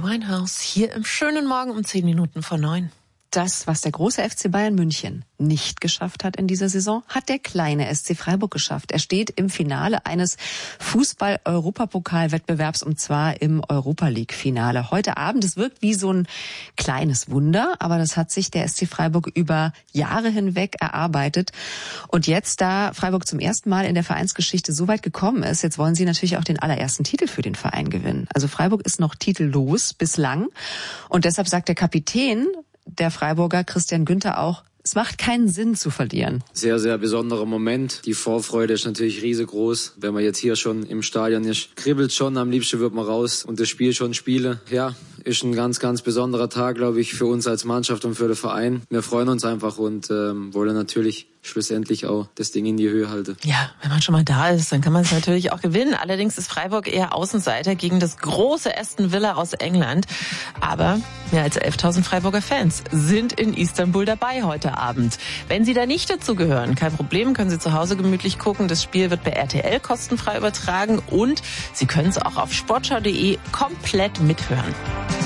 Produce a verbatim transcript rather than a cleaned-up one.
Winehouse hier im schönen Morgen um zehn Minuten vor neun. Das, was der große F C Bayern München nicht geschafft hat in dieser Saison, hat der kleine S C Freiburg geschafft. Er steht im Finale eines Fußball-Europapokal-Wettbewerbs, und zwar im Europa-League-Finale. Heute Abend, es wirkt wie so ein kleines Wunder, aber das hat sich der S C Freiburg über Jahre hinweg erarbeitet. Und jetzt, da Freiburg zum ersten Mal in der Vereinsgeschichte so weit gekommen ist, jetzt wollen sie natürlich auch den allerersten Titel für den Verein gewinnen. Also Freiburg ist noch titellos bislang, und deshalb sagt der Kapitän der Freiburger, Christian Günther, auch, es macht keinen Sinn zu verlieren. Sehr, sehr besonderer Moment. Die Vorfreude ist natürlich riesengroß. Wenn man jetzt hier schon im Stadion ist, kribbelt schon, am liebsten wird man raus und das Spiel schon spielen. Ja, ist ein ganz, ganz besonderer Tag, glaube ich, für uns als Mannschaft und für den Verein. Wir freuen uns einfach und ähm, wollen natürlich schlussendlich auch das Ding in die Höhe halten. Ja, wenn man schon mal da ist, dann kann man es natürlich auch gewinnen. Allerdings ist Freiburg eher Außenseiter gegen das große Aston Villa aus England. Aber mehr als elftausend Freiburger Fans sind in Istanbul dabei heute Abend. Wenn Sie da nicht dazu gehören, kein Problem, können Sie zu Hause gemütlich gucken. Das Spiel wird bei R T L kostenfrei übertragen und Sie können es auch auf sportschau punkt de komplett mithören.